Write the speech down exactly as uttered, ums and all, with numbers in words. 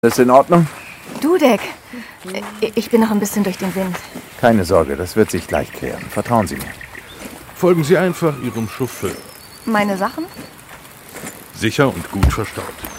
Ist in Ordnung? Dudek, ich bin noch ein bisschen durch den Wind. Keine Sorge, das wird sich gleich klären. Vertrauen Sie mir. Folgen Sie einfach Ihrem Chauffeur. Meine Sachen? Sicher und gut verstaut.